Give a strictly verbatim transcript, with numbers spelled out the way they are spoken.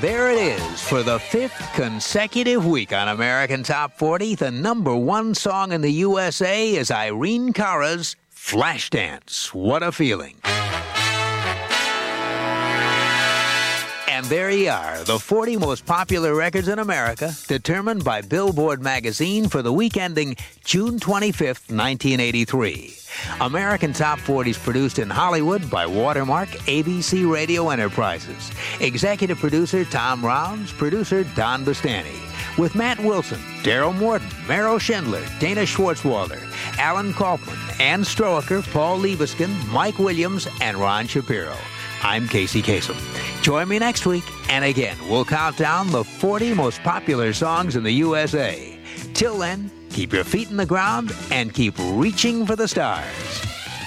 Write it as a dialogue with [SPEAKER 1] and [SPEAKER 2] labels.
[SPEAKER 1] there it is. For the fifth consecutive week on American Top forty, the number one song in the U S A is Irene Cara's Flashdance. What a feeling. And there you are, the forty most popular records in America, determined by Billboard magazine for the week ending June twenty-fifth, nineteen eighty-three. American Top forty is produced in Hollywood by Watermark A B C Radio Enterprises. Executive producer Tom Rounds, producer Don Bastani. With Matt Wilson, Daryl Morton, Meryl Schindler, Dana Schwartzwalder, Alan Kaufman, Ann Stroecker, Paul Liebeskin, Mike Williams, and Ron Shapiro. I'm Casey Kasem. Join me next week, and again, we'll count down the forty most popular songs in the U S A. Till then, keep your feet in the ground and keep reaching for the stars.